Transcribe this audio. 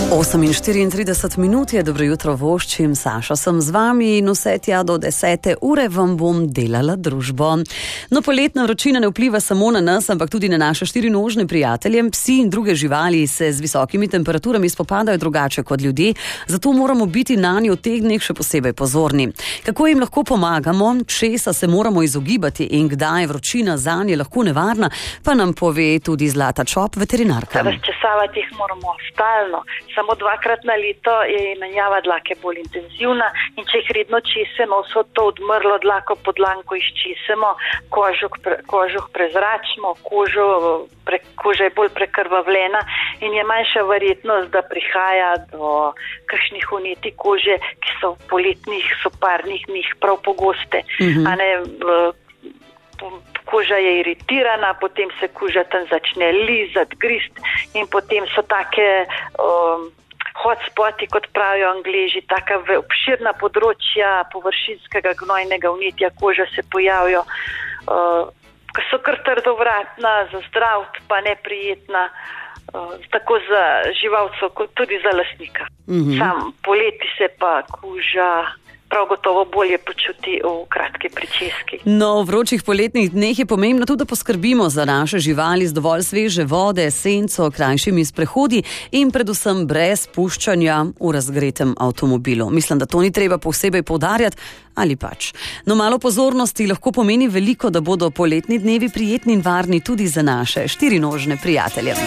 8:34 je, dobro jutro voščim, Saša sem z vami in vse tja do 10. ure vam bom delala družbo. No, poletna vročina ne vpliva samo na nas, ampak tudi na naše štirinožne prijatelje. Psi in druge živali se z visokimi temperaturami spopadajo drugače kot ljudje, zato moramo biti nanje v teh dneh še posebej pozorni. Kako jim lahko pomagamo, česa se moramo izogibati in kdaj je vročina zanje lahko nevarna, pa nam pove tudi Zlata Čop, veterinarka. Razčesavati jih moramo stalno. Samo 2-krat na leto je menjava dlake bolj intenzivna in če jih redno česemo, vso to odmrlo dlako pod dlanko izčesemo, kožuh prezračimo, koža je bolj prekrvavljena in je manjša verjetnost, da prihaja do kakšnih vnetij kože, ki so v poletnih soparnih dneh prav pogoste. Koža je iritirana, potem se koža tam začne lizati, grist in potem so take hotspoti, kot pravijo Angleži, taka obširna področja površinskega gnojnega vnetja kože se pojavijo, ki so kar trdovratna, za zdravt pa neprijetna, tako za živalcev kot tudi za lastnika. Sam poleti se pa koža prav gotovo bolje počuti v kratki pričeski. No, v vročih poletnih dneh je pomembno tudi, da poskrbimo za naše živali z dovolj sveže vode, senco, krajšimi sprehodi in predvsem brez puščanja v razgretem avtomobilu. Mislim, da to ni treba posebej poudarjati, ali pač. No, malo pozornosti lahko pomeni veliko, da bodo poletni dnevi prijetni in varni tudi za naše štirinožne prijatelje.